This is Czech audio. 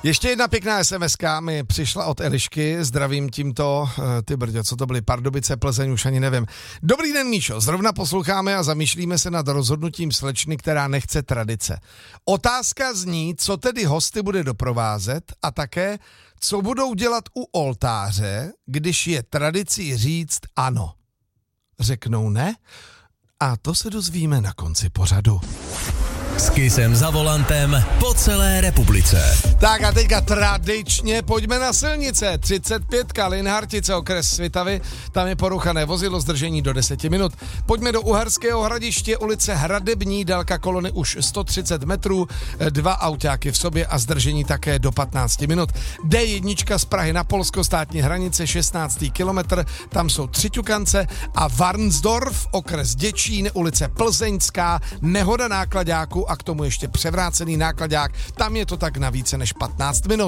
Ještě jedna pěkná SMS-ka mi přišla od Elišky, zdravím tímto, ty brďo, co to byly, Pardubice, Plzeň, už ani nevím. Dobrý den, Míšo, zrovna posloucháme a zamýšlíme se nad rozhodnutím slečny, která nechce tradice. Otázka zní, co tedy hosty bude doprovázet a také, co budou dělat u oltáře, když je tradicí říct ano. Řeknou ne? A to se dozvíme na konci pořadu. S Kissem za volantem po celé republice. Tak a teďka tradičně pojďme na silnice. 35 Linhartice, okres Svitavy, tam je poruchané vozidlo, zdržení do 10 minut. Pojďme do Uherského Hradiště, ulice Hradební, délka kolony už 130 metrů, 2 autáky v sobě a zdržení také do 15 minut. D1 z Prahy na Polsko, státní hranice, 16. kilometr, tam jsou 3 ťukance a Varnsdorf, okres Děčín, ulice Plzeňská, nehoda náklaďáků a k tomu ještě převrácený náklaďák, tam je to tak na více než 15 minut.